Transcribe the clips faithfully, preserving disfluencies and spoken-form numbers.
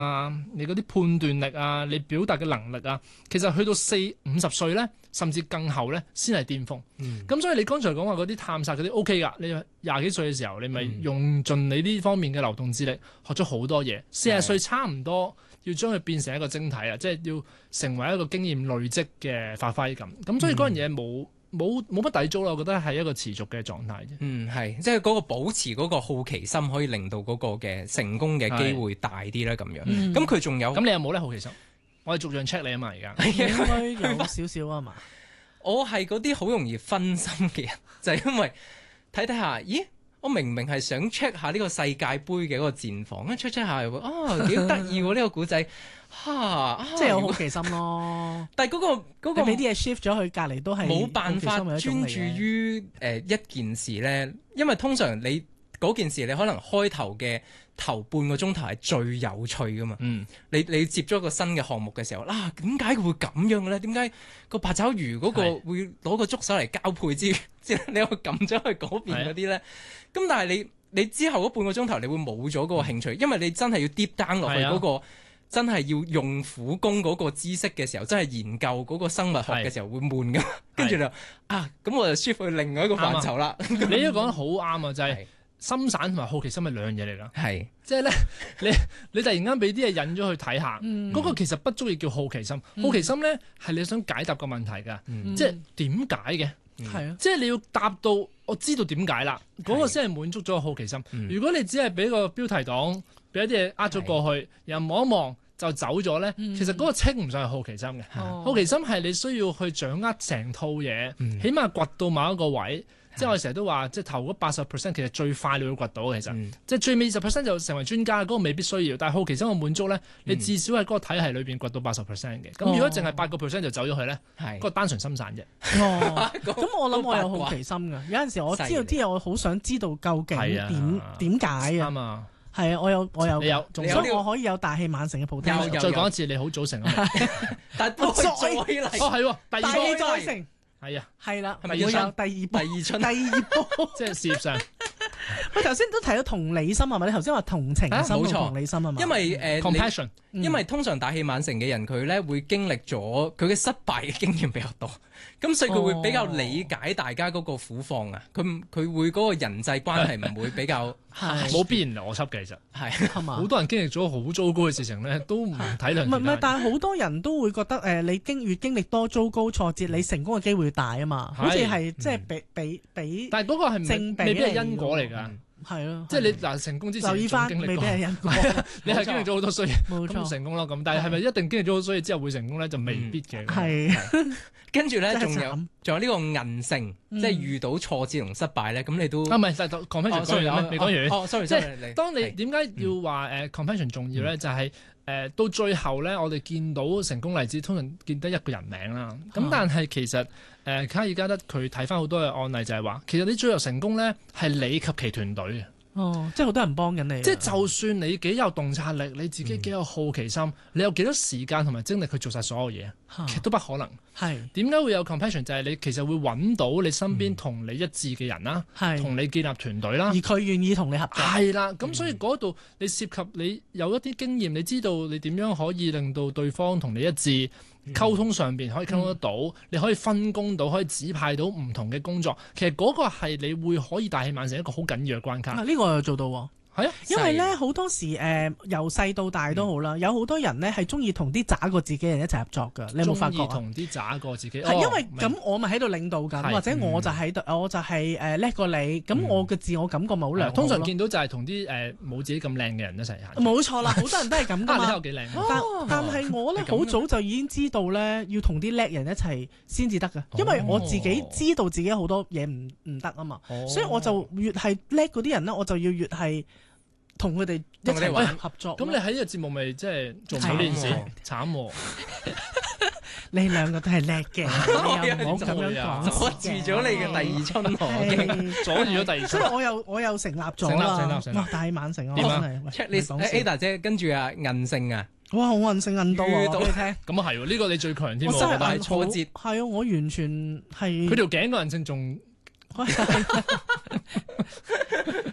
啊，你嗰啲判斷力啊，你表達嘅能力啊，其實去到四五十歲咧，甚至更後咧，先係巔峰。咁、嗯、所以你剛才講話嗰啲探索嗰啲 O K 噶，你廿幾歲嘅時候，你咪用盡你呢方面嘅流動智力，學咗好多嘢。四十歲差唔多要將佢變成一個晶體啦，即係要成為一個經驗累積嘅發揮咁。咁所以嗰樣嘢冇。冇冇乜抵觸啦，我覺得係一個持續嘅狀態啫。 嗯，係，即係嗰個保持嗰個好奇心，可以令到嗰個嘅成功嘅機會大啲啦。咁樣，咁佢仲有， 咁你有冇咧好奇心？我哋逐樣 check 你啊嘛，而家應該有少少啊嘛。 我係嗰啲好容易分心嘅人，就係因為睇睇下，咦？我明明係想 check 下呢個世界盃嘅嗰個戰況，一 check check 下又啊幾得意喎呢個古仔，嚇、啊， 即係有好奇心咯。 但係嗰、嗰個嗰、嗰個俾啲嘢 shift 咗去隔離都係冇辦法專注於誒、呃、一件事咧，因為通常你嗰件事你可能開頭嘅頭半個鐘頭係最有趣噶嘛。嗯，你你接咗一個新嘅項目嘅時候，啊點解佢會咁樣嘅咧？點解個八爪魚嗰個會攞個觸手嚟交配之之你又撳咗去嗰邊嗰啲咧？咁但係你你之後嗰半個鐘頭你會冇咗嗰個興趣，因為你真係要 deep down 落去嗰、嗰個、啊、真係要用苦功嗰個知識嘅時候，真係研究嗰個生物學嘅時候會悶噶。跟住就啊，咁我就 shift 去另外一個範疇啦。 你都講得好啱啊，就係、是、心散同埋好奇心係兩樣嘢嚟㗎。係，即係咧，你你突然間俾啲嘢引咗去睇下，嗰、嗯、個其實不足以叫好奇心。嗯、好奇心咧係你想解答個問題㗎，嗯、即係點解嘅。係啊，即係你要答到我知道點解啦，嗰、那個先係滿足咗個好奇心。嗯、如果你只係俾個標題黨，俾一啲嘢呃咗過去，人望一望就走咗咧，嗯、其實嗰個稱唔上係好奇心嘅。哦、好奇心係你需要去掌握成套嘢，嗯、起碼掘到某一個位。即係我成日都話，即係頭嗰八十 percent 其實最快你會掘到嘅，其實，嗯、即係最尾二十 percent 就成為專家，嗰、嗰個未必需要。但係好奇心嘅滿足咧，你至少喺嗰個體系裏邊掘到八十 percent 嘅。咁、嗯、如果淨係八個 percent 就走咗去咧，嗰、哦、個單純心散啫。 哦，咁我諗我有好奇心㗎。有陣時我知道啲嘢，我好想知道究竟點點解啊。啱啊。係啊，我有我有，有所以我可以有大器晚成嘅 potential。 再講一次，你好早成啊！ 但係再嚟， 哦係喎，第二大器再成。 係啊， 係啦， 係咪要有第二波？ 第二春， 第二波， 即係事業上。 我頭先都提到同理心係咪？你頭先話同情心同同理心係嘛？ 因為誒 compassion， 因為通常大器晚成嘅人佢咧會經歷咗佢嘅失敗嘅經驗比較多，咁所以佢會比較理解大家嗰個苦況啊。佢佢會嗰個人際關係唔會比較冇必然邏輯嘅，其實係好多人經歷咗好糟糕嘅事情咧，都唔體諒。唔係唔係，但係好多人都會覺得誒，你經越經歷多糟糕挫折，你成功嘅機會大啊嘛。好似係即係比比比， 但係嗰個係正比，未必係因果嚟㗎。 係咯， 即係你嗱成功之前留意翻， 經歷過未必係因果。 你係經歷咗好多衰嘢， 冇錯， 成功咯咁。但係係咪一定經歷咗好多衰嘢之後會成功咧？就未必嘅。 係， 跟住咧仲有仲有呢個韌性，即係遇到挫折同失敗咧，咁你都啊唔係，就 compassion 講完未講完？ 哦，sorry， 即係當你點解要話誒 compassion 重要咧？就係誒到最後咧，我哋見到成功例子，通常見得一個人名啦。咁但係其實誒卡爾加德佢睇翻好多嘅案例就係話，其實你最後成功咧係你及其團隊嘅。 哦，即係好多人幫緊你。 即係就算你幾有洞察力，你自己幾有好奇心，嗯、你有幾多時間同埋精力去做晒所有嘢，啊、其實都不可能。係點解會有 compassion？ 就係你其實會揾到你身邊同你一致嘅人啦，同、嗯、你建立團隊啦， 而佢願意同你合作。 係啦，咁所以嗰度你涉及你有一啲經驗，你知道你點樣可以令到對方同你一致。溝通上邊可以溝通得到，嗯、你可以分工到，可以指派到唔同嘅工作。其實嗰個係你會可以大器晚成一個好緊要嘅關卡。呢、啊呢個我又做到喎。 係啊， 因為咧好多時誒由細到大都好啦，嗯、有好多人咧係中意同啲渣過自己人一齊合作㗎。你有冇發覺？中意同啲渣過自己。係、哦、因為咁，我咪喺度領導緊，或者我就喺度，嗯、我就係誒叻過你。咁、嗯、我嘅自我感覺咪好良好。 通常見到就係同啲誒冇自己咁靚嘅人一齊行。 冇錯啦，好多人都係咁㗎嘛。 啊，你睇我幾靚。 但但係我咧好早就已經知道咧，要同啲叻人一齊先至得㗎。因為我自己知道自己好多嘢唔唔得啊嘛，哦、所以我就越係叻嗰啲人咧，我就要越係。同佢哋一齊玩合作， 咁你喺呢個節目咪即係做唔到呢件事？慘喎！ 你兩個都係叻嘅，你又唔好咁樣講， 阻住咗你嘅第二春喎， 阻住咗第二春。 所以我又我又成立咗啦，哇！大器晚成啊， 點啊？check 你 Ada 姐跟住啊，韌性啊， 哇！好韌性韌到啊！ 到你聽， 咁啊係喎，呢個你最強添喎， 但係挫折係啊！我完全係佢條頸個韌性仲。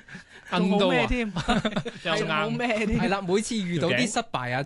仲好咩添？ 又仲好咩添？ 係啦，每次遇到啲失敗啊，